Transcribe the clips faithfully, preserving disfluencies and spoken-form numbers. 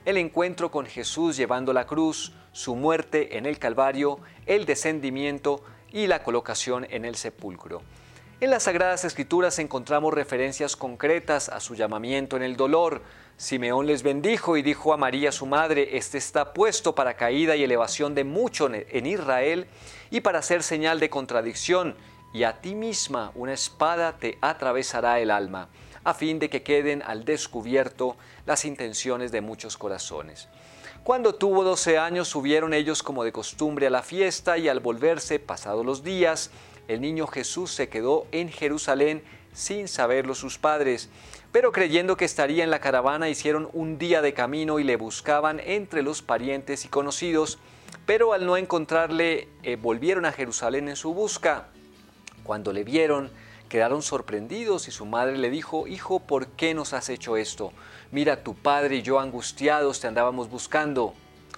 el encuentro con Jesús llevando la cruz, su muerte en el Calvario, el descendimiento y la colocación en el sepulcro. En las Sagradas Escrituras encontramos referencias concretas a su llamamiento en el dolor. Simeón les bendijo y dijo a María su madre: «Este está puesto para caída y elevación de mucho en Israel y para ser señal de contradicción, y a ti misma una espada te atravesará el alma, a fin de que queden al descubierto las intenciones de muchos corazones». Cuando tuvo doce años subieron ellos como de costumbre a la fiesta, y al volverse, pasados los días, el niño Jesús se quedó en Jerusalén sin saberlo sus padres. Pero creyendo que estaría en la caravana, hicieron un día de camino y le buscaban entre los parientes y conocidos, pero al no encontrarle, eh, volvieron a Jerusalén en su busca. Cuando le vieron, quedaron sorprendidos y su madre le dijo: «Hijo, ¿por qué nos has hecho esto? Mira, tu padre y yo angustiados te andábamos buscando».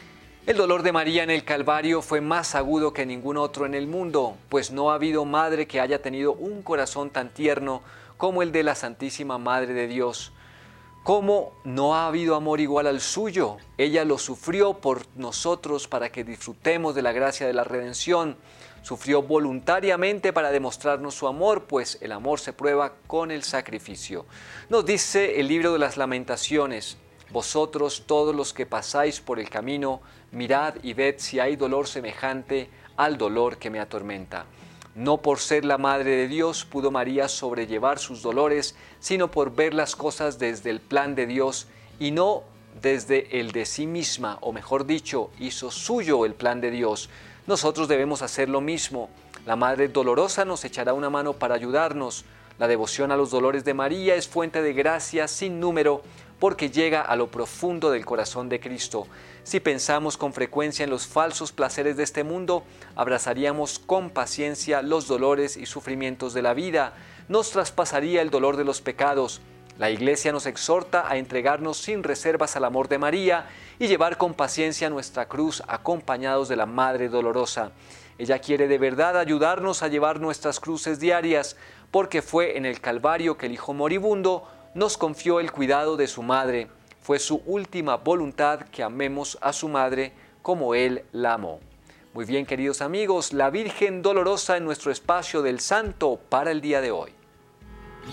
El dolor de María en el Calvario fue más agudo que ningún otro en el mundo, pues no ha habido madre que haya tenido un corazón tan tierno como el de la Santísima Madre de Dios. ¿Cómo no ha habido amor igual al suyo? Ella lo sufrió por nosotros para que disfrutemos de la gracia de la redención. Sufrió voluntariamente para demostrarnos su amor, pues el amor se prueba con el sacrificio. Nos dice el libro de las Lamentaciones: «Vosotros todos los que pasáis por el camino, mirad y ved si hay dolor semejante al dolor que me atormenta». No por ser la Madre de Dios pudo María sobrellevar sus dolores, sino por ver las cosas desde el plan de Dios y no desde el de sí misma, o mejor dicho, hizo suyo el plan de Dios. Nosotros debemos hacer lo mismo. La Madre Dolorosa nos echará una mano para ayudarnos. La devoción a los dolores de María es fuente de gracia sin número, porque llega a lo profundo del corazón de Cristo. Si pensamos con frecuencia en los falsos placeres de este mundo, abrazaríamos con paciencia los dolores y sufrimientos de la vida. Nos traspasaría el dolor de los pecados. La Iglesia nos exhorta a entregarnos sin reservas al amor de María y llevar con paciencia nuestra cruz acompañados de la Madre Dolorosa. Ella quiere de verdad ayudarnos a llevar nuestras cruces diarias, porque fue en el Calvario que el Hijo moribundo nos confió el cuidado de su madre. Fue su última voluntad que amemos a su madre como Él la amó. Muy bien, queridos amigos, la Virgen Dolorosa en nuestro espacio del Santo para el día de hoy.